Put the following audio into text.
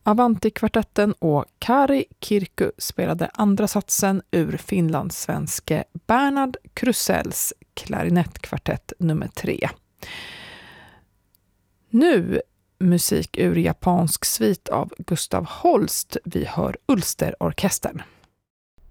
Avanti-kvartetten och Kari Kirkku spelade andra satsen ur finlandssvenske Bernard Krusells klarinettkvartett nummer 3. Nu musik ur japansk svit av Gustav Holst. Vi hör Ulsterorkestern.